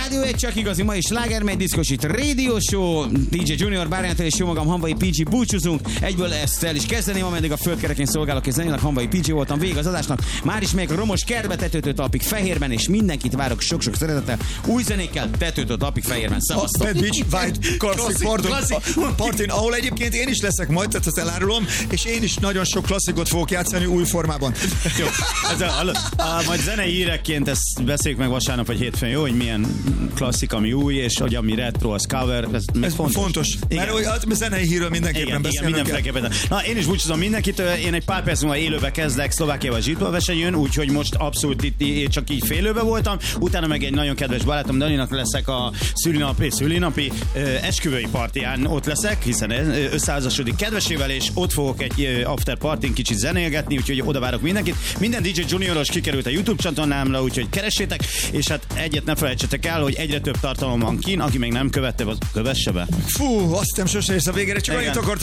Rádió egy csak igazi, ma is slágermegy, diszkosít Radio Show, DJ Junior, Bárjántal és jó magam, Hamvai PG búcsúzunk. Egyből ezt el is kezdeném, ameddig a földkerekén szolgálok, és zenéleg Hamvai PG voltam, végig az adásnak. Már is megyek Romos Kertbe, tetőtől talpig Fehérben, és mindenkit várok sok-sok szeretettel. Új zenékkel, tetőtől talpig Fehérben. Szevasztok! A Beach White Classic Partin, ahol egyébként én is leszek majd, tehát azt elárulom, és én is nagyon sok klasszikot fogok játszani új formában. Jó, majd zenei hírekként ezt beszéljük meg vasárnap vagy hétfőn, jó, hogy milyen klasszik, ami új, és hogy ami retro, az cover, ez fontos. Mert a zenei hírről mindenképpen beszélünk. Igen, na, én is búcsúzom mindenkit, én egy pár perc múlva élőbe kezdek Szlovákiával Zsitva versenyen, úgyhogy most abszolút itt csak így félőbe voltam, utána meg egy nagyon kedves barátom Daninak leszek a szülinapi esküvői partiján, ott leszek, hiszen összeházasodik kedvesével, és ott fogok egy after partin kicsit zenélgetni, úgyhogy oda várok mindenkit. Minden DJ Junioros kikerült a YouTube csatornámra, úgyhogy keressétek, és hát egyet ne felejtsetek el, hogy egyre több tartalom van kín, aki még nem követte, az kövesse be. Fú, azt hiszem sose érsz a végére, csak annyit akartam